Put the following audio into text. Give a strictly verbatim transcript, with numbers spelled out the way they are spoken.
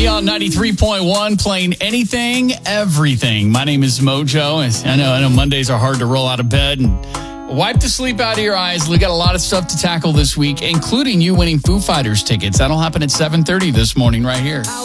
Money on ninety-three point one, playing anything, everything. My name is Mojo. I know, I know Mondays are hard to roll out of bed and wipe the sleep out of your eyes. We got a lot of stuff to tackle this week, including you winning Foo Fighters tickets. That'll happen at seven thirty this morning right here.